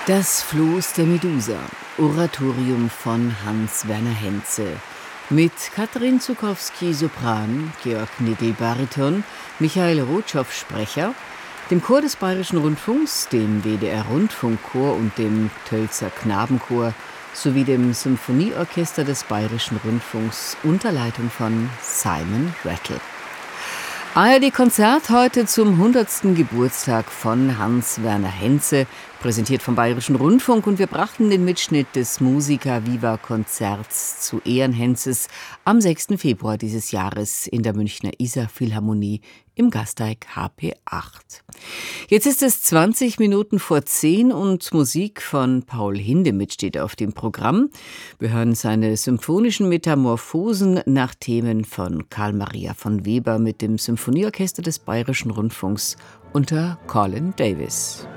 Das Floß der Medusa, Oratorium von Hans Werner Henze. Mit Katrin Zuckowski Sopran, Georg Nigl Bariton, Michael Rotschow Sprecher, dem Chor des Bayerischen Rundfunks, dem WDR Rundfunkchor und dem Tölzer Knabenchor sowie dem Symphonieorchester des Bayerischen Rundfunks unter Leitung von Simon Rattle. ARD-Konzert heute zum 100. Geburtstag von Hans Werner Henze, präsentiert vom Bayerischen Rundfunk, und wir brachten den Mitschnitt des Musica-Viva-Konzerts zu Ehren Henzes am 6. Februar dieses Jahres in der Münchner Isar-Philharmonie im Gasteig HP 8. Jetzt ist es 20 Minuten vor 10 und Musik von Paul Hindemith steht auf dem Programm. Wir hören seine symphonischen Metamorphosen nach Themen von Carl Maria von Weber mit dem Symphonieorchester des Bayerischen Rundfunks unter Colin Davis.